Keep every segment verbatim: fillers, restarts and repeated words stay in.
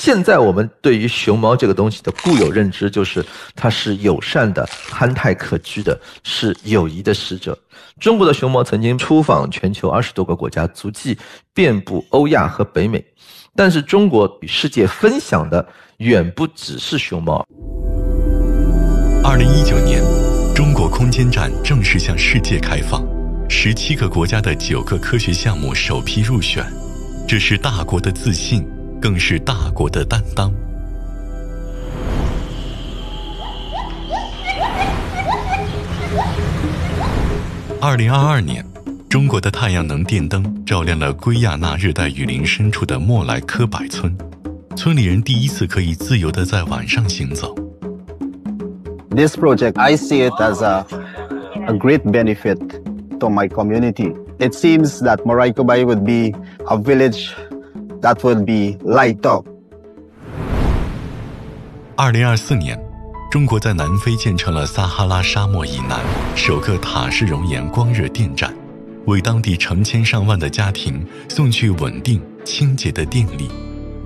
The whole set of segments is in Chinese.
现在我们对于熊猫这个东西的固有认知就是它是友善的、憨态可掬的，是友谊的使者。中国的熊猫曾经出访全球二十多个国家，足迹遍布欧亚和北美。但是中国与世界分享的远不只是熊猫。 二零一九年，中国空间站正式向世界开放，十七个国家的九个科学项目首批入选，这是大国的自信，更是大国的担当。二零二二年，中国的太阳能电灯照亮了圭亚那热带雨林深处的莫莱科百村，村里人第一次可以自由地在晚上行走。 This project, I see it as a, a great benefit to my community. It seems that Moraiko Bay would be a village that would be light up. 二零二四年，中国在南非建成了撒哈拉沙漠以南首个塔式熔岩光热电站，为当地成千上万的家庭送去稳定、清洁的电力。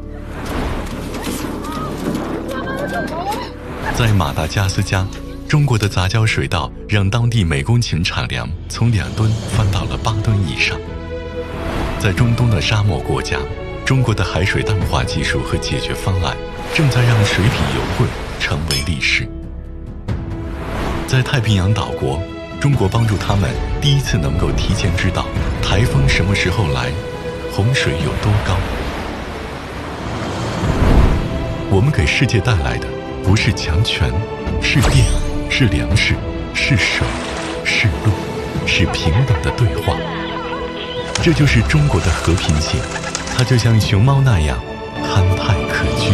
在马达加斯加，中国的杂交水稻让当地每公顷产粮从两吨翻到了八吨以上。在中东的沙漠国家，中国的海水淡化技术和解决方案正在让水底油柜成为历史。在太平洋岛国，中国帮助他们第一次能够提前知道台风什么时候来，洪水有多高。我们给世界带来的不是强权，是电，是粮食，是水，是路，是平等的对话。这就是中国的和平性，它就像熊猫那样憨态可掬。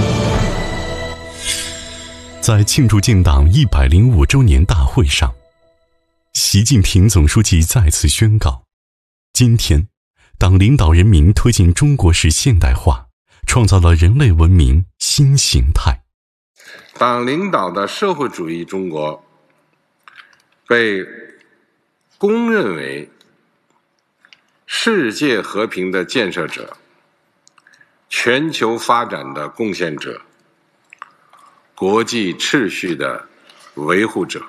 在庆祝建党一百零五周年大会上，习近平总书记再次宣告，今天党领导人民推进中国式现代化，创造了人类文明新形态。 党领导的社会主义中国被公认为世界和平的建设者、全球发展的贡献者、国际秩序的维护者。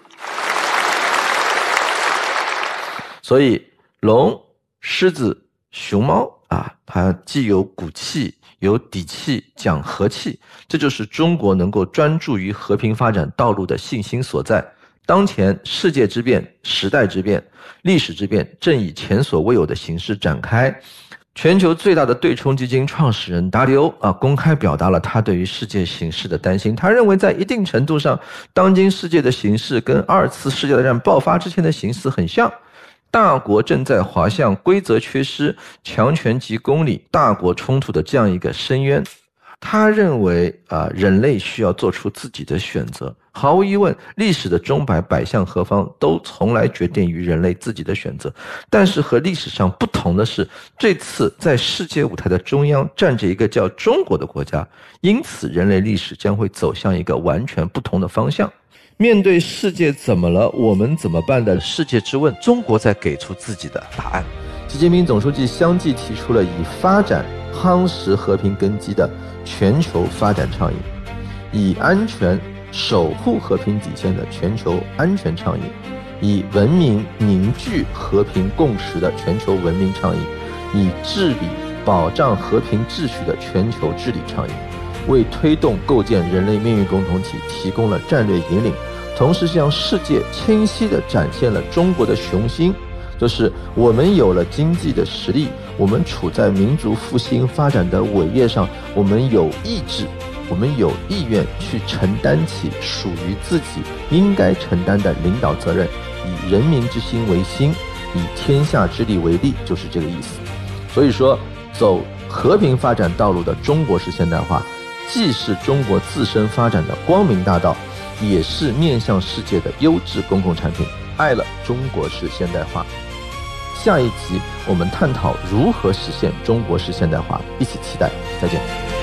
所以龙、狮子、熊猫啊，它既有骨气，有底气，讲和气，这就是中国能够专注于和平发展道路的信心所在。当前世界之变、时代之变、历史之变正以前所未有的形式展开。全球最大的对冲基金创始人达利欧啊，公开表达了他对于世界形势的担心。他认为在一定程度上，当今世界的形势跟二次世界大战爆发之前的形势很像。大国正在滑向规则缺失、强权及公理、大国冲突的这样一个深渊。他认为啊、呃，人类需要做出自己的选择。毫无疑问，历史的钟摆摆向何方，都从来决定于人类自己的选择。但是和历史上不同的是，这次在世界舞台的中央站着一个叫中国的国家，因此人类历史将会走向一个完全不同的方向。面对世界怎么了，我们怎么办的世界之问，中国在给出自己的答案。习近平总书记相继提出了以发展夯实和平根基的全球发展倡议，以安全守护和平底线的全球安全倡议，以文明凝聚和平共识的全球文明倡议，以治理保障和平秩序的全球治理倡议，为推动构建人类命运共同体提供了战略引领，同时向世界清晰地展现了中国的雄心，就是我们有了经济的实力，我们处在民族复兴发展的伟业上，我们有意志，我们有意愿去承担起属于自己应该承担的领导责任，以人民之心为心，以天下之力为力，就是这个意思。所以说，走和平发展道路的中国式现代化，既是中国自身发展的光明大道，也是面向世界的优质公共产品。爱了中国式现代化。下一集我们探讨如何实现中国式现代化，一起期待，再见。